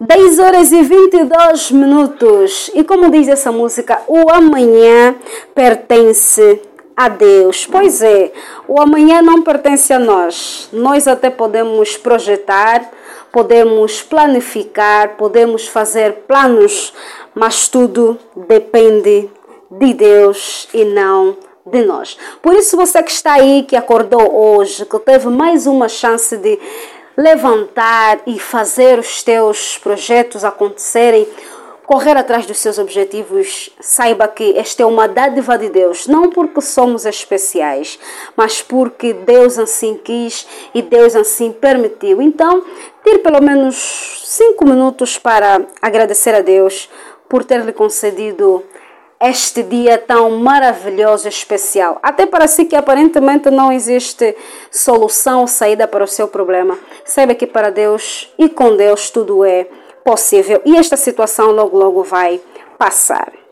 10 horas e 22 minutos. E como diz essa música, o amanhã pertence a Deus. Pois é, o amanhã não pertence a nós. Nós até podemos projetar, podemos planificar, podemos fazer planos, mas tudo depende de Deus e não de nós. Por isso você que está aí, que acordou hoje, que teve mais uma chance de levantar e fazer os teus projetos acontecerem, correr atrás dos seus objetivos, saiba que esta é uma dádiva de Deus, não porque somos especiais, mas porque Deus assim quis e Deus assim permitiu. Então, tire pelo menos 5 minutos para agradecer a Deus por ter lhe concedido este dia tão maravilhoso e especial. Até para si que aparentemente não existe solução ou saída para o seu problema, saiba que para Deus e com Deus tudo é possível. E esta situação logo vai passar.